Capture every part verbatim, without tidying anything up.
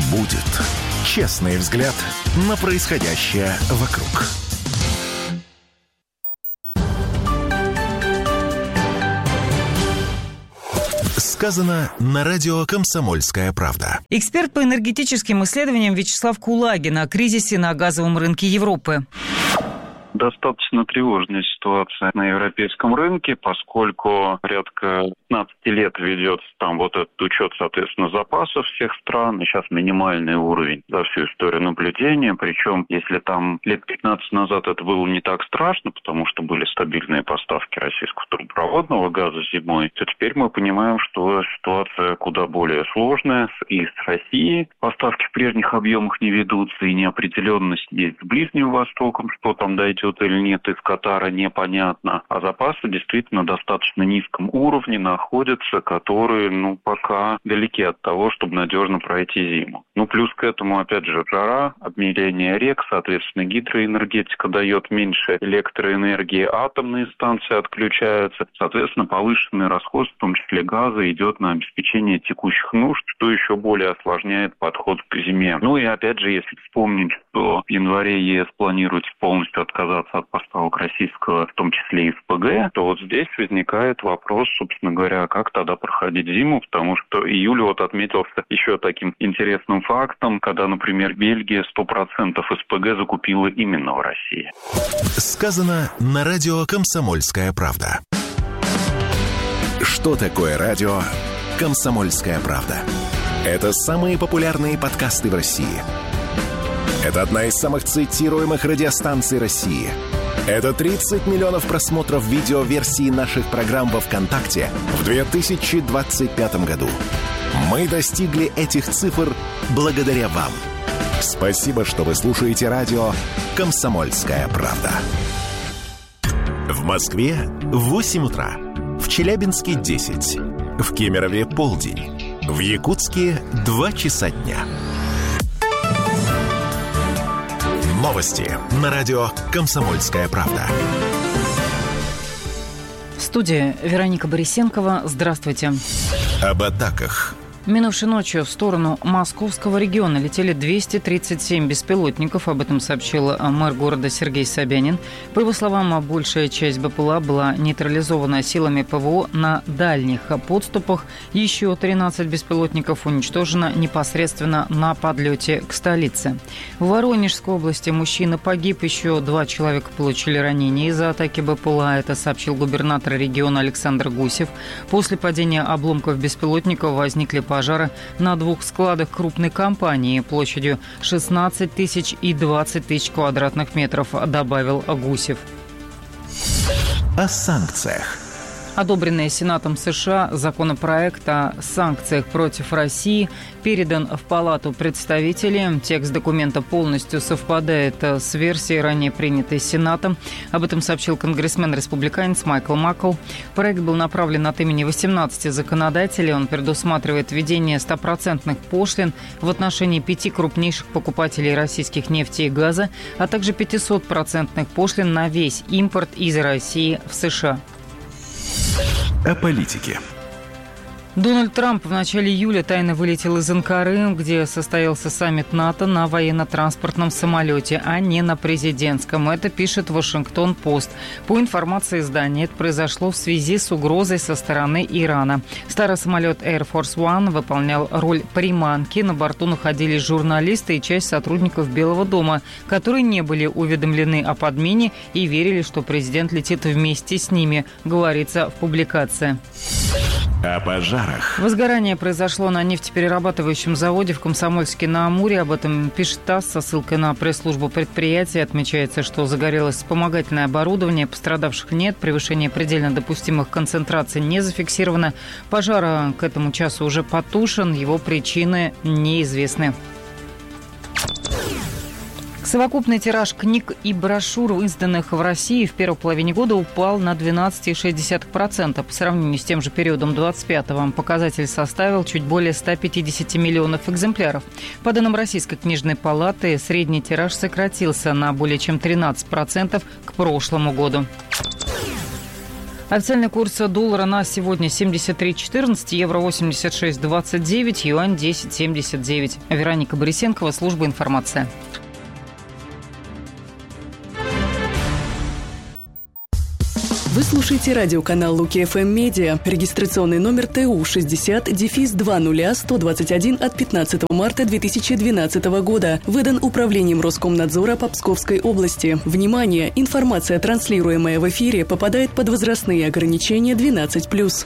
будет честный взгляд на происходящее вокруг. Сказано на радио «Комсомольская правда». Эксперт по энергетическим исследованиям Вячеслав Кулагин о кризисе на газовом рынке Европы. Достаточно тревожная ситуация на европейском рынке, поскольку порядка пятнадцать лет ведется там вот этот учет, соответственно, запасов всех стран, и сейчас минимальный уровень за всю историю наблюдения. Причем, если там лет пятнадцать назад это было не так страшно, потому что были стабильные поставки российского трубопроводного газа зимой, то теперь мы понимаем, что ситуация куда более сложная. И с Россией поставки в прежних объемах не ведутся, и неопределенность есть с Ближним Востоком, что там дойдет или нет, из Катара непонятно. А запасы действительно на достаточно низком уровне находятся, которые, ну, пока далеки от того, чтобы надежно пройти зиму. Ну, плюс к этому, опять же, жара, обмеление рек, соответственно, гидроэнергетика дает меньше электроэнергии, атомные станции отключаются, соответственно, повышенный расход, в том числе газа, идет на обеспечение текущих нужд, что еще более осложняет подход к зиме. Ну и, опять же, если вспомнить, что в январе ЕС планирует полностью отказаться от поставок российского, в том числе и СПГ, то вот здесь возникает вопрос, собственно говоря, как тогда проходить зиму, потому что июль вот отметился еще таким интересным фактом, когда, например, Бельгия сто процентов СПГ закупила именно в России. Сказано на радио «Комсомольская правда». Что такое радио «Комсомольская правда»? Это самые популярные подкасты в России. Это одна из самых цитируемых радиостанций России. Это тридцать миллионов просмотров видеоверсии наших программ во ВКонтакте в две тысячи двадцать пятом году. Мы достигли этих цифр благодаря вам. Спасибо, что вы слушаете радио «Комсомольская правда». В Москве восемь утра. В Челябинске десять. В Кемерове полдень. В Якутске два часа дня. Новости на радио «Комсомольская правда». В студии Вероника Борисенкова. Здравствуйте. Об атаках. Минувшей ночью в сторону московского региона летели двести тридцать семь беспилотников. Об этом сообщил мэр города Сергей Собянин. По его словам, большая часть БПЛА была нейтрализована силами ПВО на дальних подступах. Еще тринадцать беспилотников уничтожено непосредственно на подлете к столице. В Воронежской области мужчина погиб, еще два человека получили ранения из-за атаки БПЛА. Это сообщил губернатор региона Александр Гусев. После падения обломков беспилотников возникли пожара на двух складах крупной компании площадью шестнадцать тысяч и двадцать тысяч квадратных метров, добавил Гусев. О санкциях. Одобренный Сенатом США законопроект о санкциях против России передан в Палату представителей. Текст документа полностью совпадает с версией, ранее принятой Сенатом. Об этом сообщил конгрессмен-республиканец Майкл Маккол. Проект был направлен от имени восемнадцати законодателей. Он предусматривает введение стопроцентных пошлин в отношении пяти крупнейших покупателей российских нефти и газа, а также пятисотпроцентных пошлин на весь импорт из России в США. О политике. Дональд Трамп в начале июля тайно вылетел из Анкары, где состоялся саммит НАТО, на военно-транспортном самолете, а не на президентском. Это пишет Вашингтон-Пост. По информации издания, это произошло в связи с угрозой со стороны Ирана. Старый самолет Air Force One выполнял роль приманки. На борту находились журналисты и часть сотрудников Белого дома, которые не были уведомлены о подмене и верили, что президент летит вместе с ними, говорится в публикации. О пожарах. Возгорание произошло на нефтеперерабатывающем заводе в Комсомольске-на-Амуре. Об этом пишет ТАСС со ссылкой на пресс-службу предприятия. Отмечается, что загорелось вспомогательное оборудование. Пострадавших нет. Превышение предельно допустимых концентраций не зафиксировано. Пожар к этому часу уже потушен. Его причины неизвестны. Совокупный тираж книг и брошюр, изданных в России в первой половине года, упал на двенадцать целых шесть десятых процента. По сравнению с тем же периодом двадцать пятого показатель составил чуть более ста пятидесяти миллионов экземпляров. По данным Российской книжной палаты, средний тираж сократился на более чем тринадцать процентов к прошлому году. Официальный курс доллара на сегодня семьдесят три четырнадцать, евро восемьдесят шесть двадцать девять, юань десять семьдесят девять. Вероника Борисенкова, служба информация. Вы слушаете радиоканал Луки эф эм Медиа. Регистрационный номер Т У шестьдесят два ноль сто двадцать один от пятнадцатого марта две тысячи двенадцатого года. Выдан Управлением Роскомнадзора по Псковской области. Внимание! Информация, транслируемая в эфире, попадает под возрастные ограничения двенадцать плюс.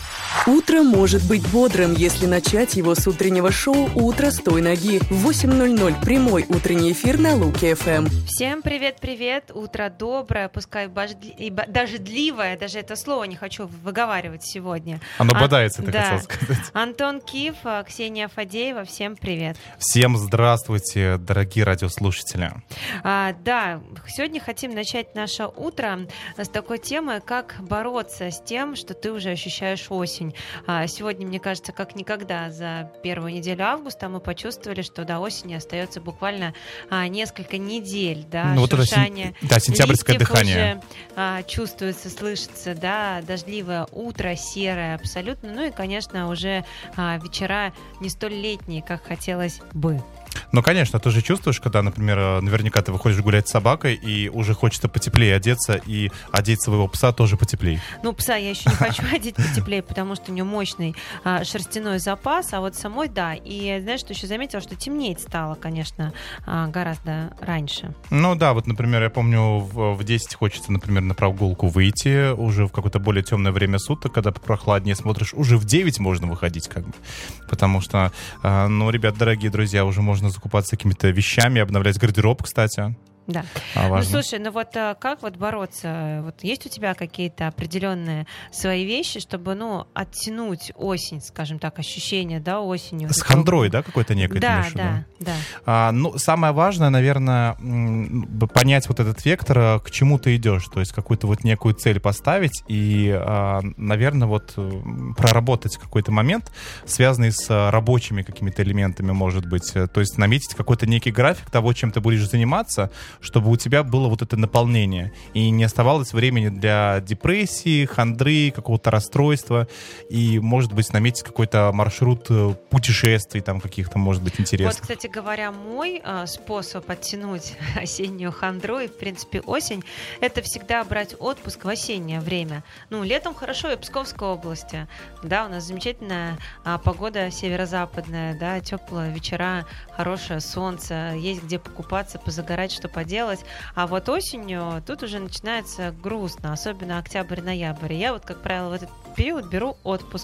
Утро может быть бодрым, если начать его с утреннего шоу «Утро с той ноги». В восемь ноль ноль прямой утренний эфир на Луки эф эм. Всем привет-привет, утро доброе, пускай бождли... и дождливое, даже это слово не хочу выговаривать сегодня. Оно бодается, ты да. хотел сказать. Антон Киф, Ксения Фадеева, всем привет. Всем здравствуйте, дорогие радиослушатели. А, да, сегодня хотим начать наше утро с такой темы, как бороться с тем, что ты уже ощущаешь осень. Сегодня, мне кажется, как никогда за первую неделю августа мы почувствовали, что до осени остается буквально а, несколько недель, да, ну, шуршание вот это, да, сентябрьское дыхание уже а, чувствуется, слышится, да, дождливое утро, серое абсолютно, ну и, конечно, уже а, вечера не столь летние, как хотелось бы. Ну, конечно, ты же чувствуешь, когда, например, наверняка ты выходишь гулять с собакой, и уже хочется потеплее одеться, и одеть своего пса тоже потеплее. Ну, пса я еще не хочу одеть потеплее, потому что у него мощный а, шерстяной запас, а вот самой, да. И знаешь, что еще заметила, что темнеть стало, конечно, а, гораздо раньше. Ну, да, вот, например, я помню, в, в десять хочется, например, на прогулку выйти, уже в какое-то более темное время суток, когда прохладнее смотришь, уже в девять можно выходить, как бы. Потому что, а, ну, ребят, дорогие друзья, уже можно закупаться какими-то вещами, обновлять гардероб, кстати. Да. А, ну, слушай, ну вот как вот бороться? Вот есть у тебя какие-то определенные свои вещи, чтобы, ну, оттянуть осень, скажем так, ощущение, да, осенью? С хандрой, да, какой-то некой? Да, да, да. А, ну, самое важное, наверное, понять вот этот вектор, к чему ты идешь, то есть какую-то вот некую цель поставить и, наверное, вот проработать какой-то момент, связанный с рабочими какими-то элементами, может быть, то есть наметить какой-то некий график того, чем ты будешь заниматься, чтобы у тебя было вот это наполнение и не оставалось времени для депрессии, хандры, какого-то расстройства, и, может быть, наметить какой-то маршрут путешествий там каких-то, может быть, интересных. Вот, кстати говоря, мой э, способ оттянуть осеннюю хандру и, в принципе, осень, это всегда брать отпуск в осеннее время. Ну, летом хорошо и в Псковской области, да, у нас замечательная а, погода северо-западная, да, теплые вечера, хорошее солнце, есть где покупаться, позагорать, что поделать. А вот осенью тут уже начинается грустно, особенно октябрь-ноябрь. Я вот, как правило, в этот период беру отпуск,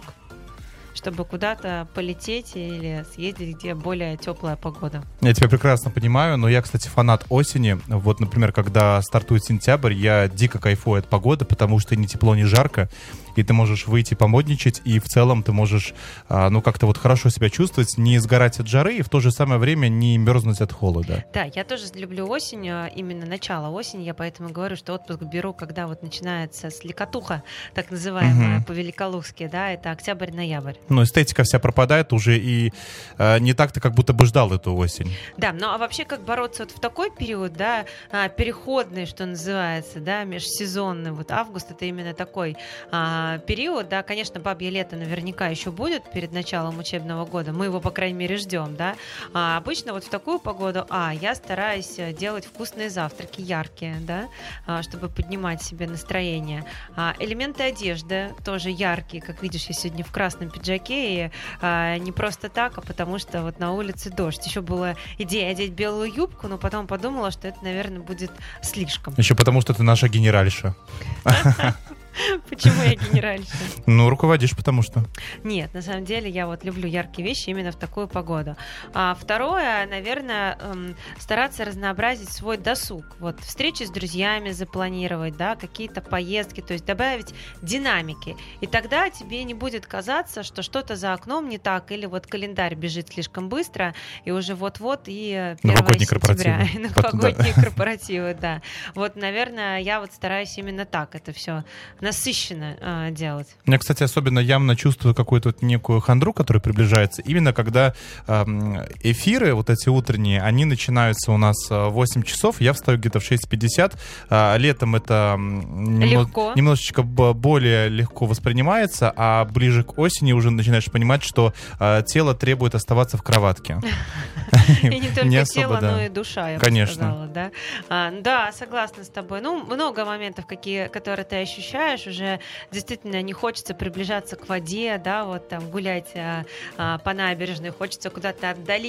чтобы куда-то полететь или съездить, где более теплая погода. Я тебя прекрасно понимаю, но я, кстати, фанат осени. Вот, например, когда стартует сентябрь, я дико кайфую от погоды, потому что ни тепло, ни жарко, и ты можешь выйти помодничать, и в целом ты можешь, ну, как-то вот хорошо себя чувствовать, не сгорать от жары, и в то же самое время не мерзнуть от холода. Да, я тоже люблю осень, именно начало осени, я поэтому говорю, что отпуск беру, когда вот начинается слякотуха, так называемая, угу. по-великолукски, да, это октябрь-ноябрь. Но эстетика вся пропадает уже, и э, не так ты как будто бы ждал эту осень. Да, ну а вообще как бороться вот в такой период, да, переходный, что называется, да, межсезонный, вот август это именно такой а, период, да, конечно, бабье лето наверняка еще будет перед началом учебного года, мы его, по крайней мере, ждем, да, а обычно вот в такую погоду, а, я стараюсь делать вкусные завтраки, яркие, да, а, чтобы поднимать себе настроение, а, элементы одежды тоже яркие, как видишь, я сегодня в красном пиджаке, и а, не просто так, а потому что вот на улице дождь. Еще была идея одеть белую юбку, но потом подумала, что это, наверное, будет слишком. Еще потому, что ты наша генеральша. Почему я генеральша? Ну, руководишь, потому что. Нет, на самом деле я вот люблю яркие вещи именно в такую погоду. А второе, наверное, эм, стараться разнообразить свой досуг. Вот встречи с друзьями запланировать, да, какие-то поездки, то есть добавить динамики. И тогда тебе не будет казаться, что что-то за окном не так, или вот календарь бежит слишком быстро, и уже вот-вот и первое сентября. Новогодние корпоративы, да. Вот, наверное, я вот стараюсь именно так это все насыщенно э, делать. Я, кстати, особенно явно чувствую какую-то вот некую хандру, которая приближается, именно когда э, эфиры, вот эти утренние, они начинаются у нас в восемь часов, я встаю где-то в шесть пятьдесят, э, летом это немного, немножечко более легко воспринимается, а ближе к осени уже начинаешь понимать, что э, тело требует оставаться в кроватке. И не только тело, но и душа, я бы сказала. Да, согласна с тобой. Ну, много моментов, какие, которые ты ощущаешь, уже действительно не хочется приближаться к воде, да, вот там гулять а, а, по набережной, хочется куда-то отдалиться